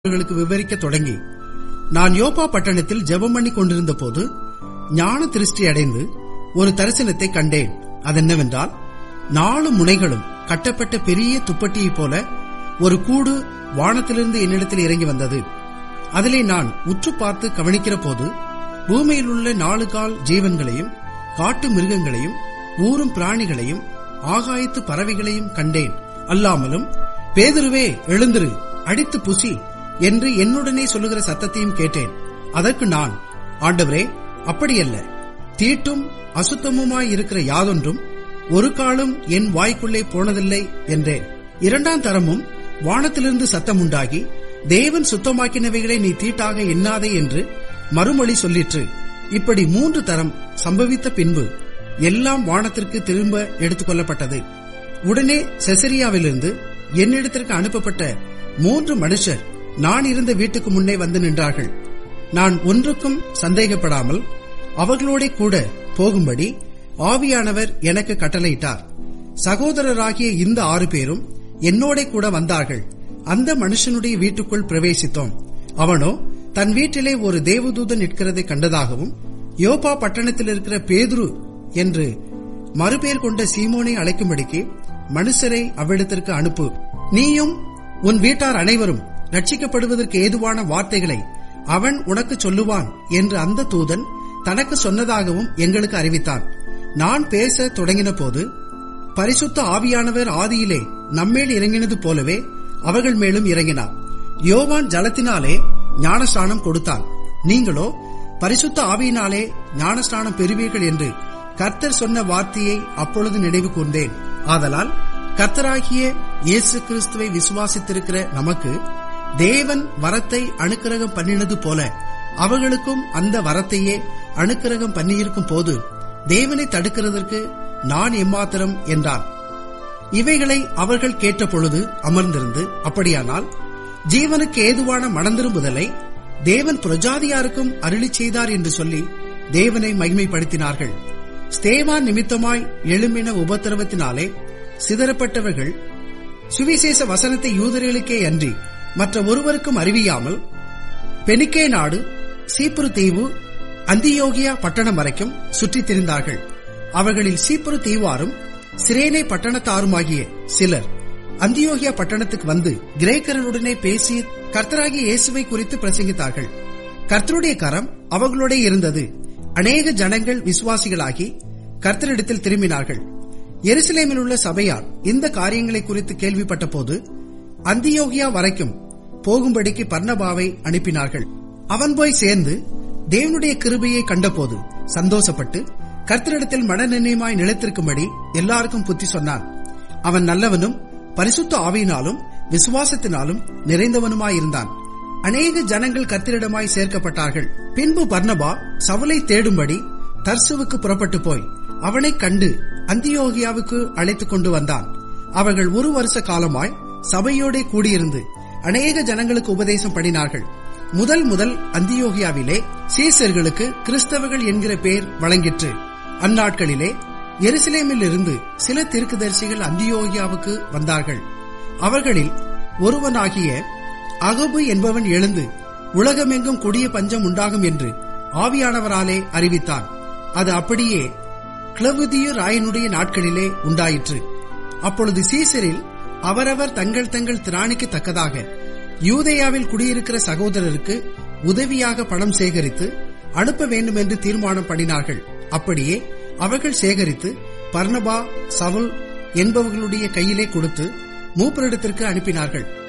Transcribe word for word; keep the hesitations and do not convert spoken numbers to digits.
அவர்களுக்கு விவரிக்க தொடங்கி, நான் யோப்பா பட்டணத்தில் ஜெபம் பண்ணி கொண்டிருந்த போது ஞான திருஷ்டி அடைந்து ஒரு தரிசனத்தை கண்டேன். அதென்னவென்றால், நாலு முனைகளும் கட்டப்பட்ட பெரிய துப்பட்டியைப் போல ஒரு கூடு வானத்திலிருந்து என்னிடத்தில் இறங்கி வந்தது. அதிலே நான் உற்று பார்த்து கவனிக்கிற போது பூமியில் உள்ள நாலு கால் ஜீவன்களையும் காட்டு மிருகங்களையும் ஊரும் பிராணிகளையும் ஆகாயத்து பறவைகளையும் கண்டேன். அல்லாமலும், பேதுருவே எழுந்திரு, அடித்து புசி என்று என்னுடனே சொல்லுகிற சத்தத்தையும் கேட்டேன். அதற்கு நான், ஆண்டவரே, அப்படியல்ல, தீட்டும் அசுத்தமுமாயிருக்கிற யாதொன்றும் ஒரு காலம் என் வாய்க்குள்ளே போனதில்லை என்றேன். இரண்டாம் தரமும் வானத்திலிருந்து சத்தம் உண்டாகி, தேவன் சுத்தமாக்கினவைகளை நீ தீட்டாக எண்ணாதே என்று மறுமொழி சொல்லிற்று. இப்படி மூன்று தரம் சம்பவித்த பின்பு எல்லாம் வானத்திற்கு திரும்ப எடுத்துக் கொள்ளப்பட்டது. உடனே செசரியாவிலிருந்து என்னிடத்திற்கு அனுப்பப்பட்ட மூன்று மனுஷர் நான் இருந்த வீட்டுக்கு முன்னே வந்து நின்றார்கள். நான் ஒன்றுக்கும் சந்தேகப்படாமல் அவர்களோட கூட போகும்படி ஆவியானவர் எனக்கு கட்டளையிட்டார். சகோதரராகிய இந்த ஆறு பேரும் என்னோட கூட வந்தார்கள். அந்த மனுஷனுடைய வீட்டுக்குள் பிரவேசித்தோம். அவனோ தன் வீட்டிலே ஒரு தேவதூதன் நிற்கிறதை கண்டதாகவும், யோப்பா பட்டணத்தில் இருக்கிற பேதுரு என்று மறுபேர் கொண்ட சீமோனை அழைக்கும்படிக்கு மனுஷரை அவ்விடத்திற்கு அனுப்பு, நீயும் உன் வீட்டார் அனைவரும் ரட்சிக்கப்படுவதற்கு ஏதுவான வார்த்தைகளை அவன் உனக்கு சொல்லுவான் என்று அந்த தூதன் தனக்கு சொன்னதாகவும் எங்களுக்கு அறிவித்தான். நான் பேச தொடங்கின போது பரிசுத்த ஆவியானவர் ஆதியிலே நம்மேல் இறங்கினது போலவே அவர்கள் மேலும் இறங்கினார். யோவான் ஜலத்தினாலே ஞானஸ்நானம் கொடுத்தான், நீங்களோ பரிசுத்த ஆவியினாலே ஞானஸ்நானம் பெறுவீர்கள் என்று கர்த்தர் சொன்ன வார்த்தையை அப்பொழுது நினைவு கூர்ந்தேன். ஆதலால் கர்த்தராகிய இயேசு கிறிஸ்துவை விசுவாசித்திருக்கிற நமக்கு தேவன் வரத்தை அனுக்கிரகம் பண்ணினது போல அவர்களுக்கும் அந்த வரத்தையே அனுக்கிரகம் பண்ணியிருக்கும் போது தேவனை தடுக்கிறதற்கு நான் எம்மாத்திரம் என்றான். இவைகளை அவர்கள் கேட்ட பொழுது அமர்ந்திருந்து, அப்படியானால் ஜீவனுக்கு ஏதுவான மனந்திரும்புதலை தேவன் பிரஜாதியாருக்கும் அருளி செய்தார் என்று சொல்லி தேவனை மகிமைப்படுத்தினார்கள். ஸ்தேவான் நிமித்தமாய் எழும்பின உபத்திரவத்தினாலே சிதறப்பட்டவர்கள் சுவிசேஷ வசனத்தை யூதர்களுக்கே அன்றி மற்ற ஒருவருக்கும் அறிவியாமல் பெனிக்கே நாடு, சீப்புரு தீவு, அந்தியோகியா பட்டணம் வரைக்கும் சுற்றித் திரிந்தார்கள். அவர்களில் சீப்புரு தீவாரும் சிரேனே பட்டணத்தாருமாகிய சிலர் அந்தியோகியா பட்டணத்துக்கு வந்து கிரேக்கர்களுடனே பேசி கர்த்தராகிய இயேசுவை குறித்து பிரசங்கித்தார்கள். கர்த்தருடைய கரம் அவர்களோட இருந்தது. அநேக ஜனங்கள் விசுவாசிகளாகி கர்த்தரிடத்தில் திரும்பினார்கள். எருசலேமில் உள்ள சபையார் இந்த காரியங்களை குறித்து கேள்விப்பட்ட போது அந்தியோகியா வரைக்கும் போகும்படிக்கு பர்னபாவை அனுப்பினார்கள். அவன் போய் சேர்ந்து தேவனுடைய கிருபையை கண்டபோது சந்தோஷப்பட்டு கர்த்தரிடத்தில் மனநிர்ணயமாய் நிலைத்திருக்கும்படி எல்லாருக்கும் புத்தி சொன்னான். அவன் நல்லவனும் பரிசுத்த ஆவியினாலும் விசுவாசத்தினாலும் நிறைந்தவனுமாயிருந்தான். அநேக ஜனங்கள் கர்த்தரிடமாய் சேர்க்கப்பட்டார்கள். பின்பு பர்னபா சவுலை தேடும்படி தர்சுவுக்கு புறப்பட்டு போய் அவனை கண்டு அந்தியோகியாவுக்கு அழைத்துக் கொண்டு வந்தான். அவர்கள் ஒரு வருஷ காலமாய் சபையோட கூடியிருந்து அநேக ஜனங்களுக்கு உபதேசம் பண்ணினார்கள். முதல் முதல் அந்தியோகியாவிலே சீசர்களுக்கு கிறிஸ்தவர்கள் என்கிற பெயர் வழங்கிற்று. அந்நாட்களிலே எருசலேமில் இருந்து சில தீர்க்கதரிசிகள் அந்தியோகியாவுக்கு வந்தார்கள். அவர்களில் ஒருவனாகிய அகபு என்பவன் எழுந்து உலகமெங்கும் கொடிய பஞ்சம் உண்டாகும் என்று ஆவியானவராலே அறிவித்தான். அது அப்படியே கிளவுதியு ராயனுடைய நாட்களிலே உண்டாயிற்று. அப்பொழுது சீசரில் அவரவர் தங்கள் தங்கள் திராணிக்கு தக்கதாக யூதேயாவில் குடியிருக்கிற சகோதரருக்கு உதவியாக பணம் சேகரித்து அனுப்ப வேண்டும் என்று தீர்மானம் பண்ணினார்கள். அப்படியே அவர்கள் சேகரித்து பர்னபா, சவுல் என்பவர்களுடைய கையிலே கொடுத்து மூப்பரிடத்திற்கு அனுப்பினார்கள்.